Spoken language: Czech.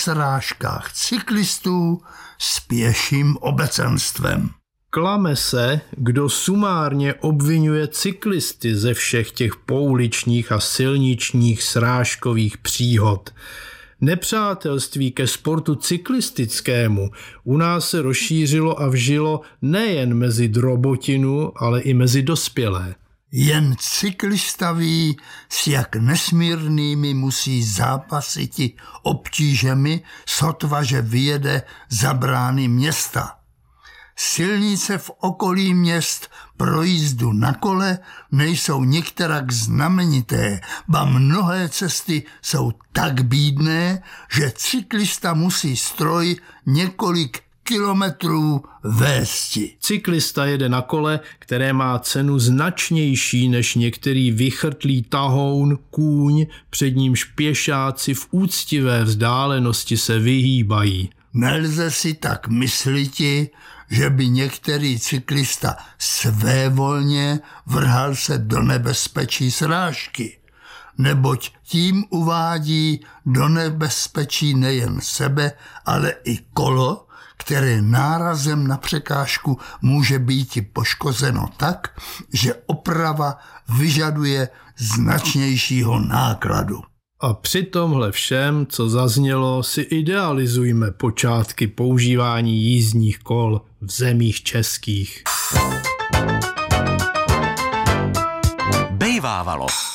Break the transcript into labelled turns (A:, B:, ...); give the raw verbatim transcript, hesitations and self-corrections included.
A: srážkách cyklistů s pěším obecenstvem.
B: Klame se, kdo sumárně obvinuje cyklisty ze všech těch pouličních a silničních srážkových příhod. Nepřátelství ke sportu cyklistickému u nás se rozšířilo a vžilo nejen mezi drobotinu, ale i mezi dospělé.
A: Jen cyklista ví, s jak nesmírnými musí zápasiti obtížemi, sotva, že vyjede za brány města. Silnice v okolí měst pro jízdu na kole nejsou nikterak znamenité, ba mnohé cesty jsou tak bídné, že cyklista musí stroj několik kilometrů vésti.
B: Cyklista jede na kole, které má cenu značnější než některý vychrtlý tahoun, kůň, před nímž pěšáci v úctivé vzdálenosti se vyhýbají.
A: Nelze si tak mysliti, že by některý cyklista svévolně vrhal se do nebezpečí srážky, neboť tím uvádí do nebezpečí nejen sebe, ale i kolo, které nárazem na překážku může být poškozeno tak, že oprava vyžaduje značnějšího nákladu.
B: A při tomhle všem, co zaznělo, si idealizujme počátky používání jízdních kol v zemích českých.
C: Bejvávalo.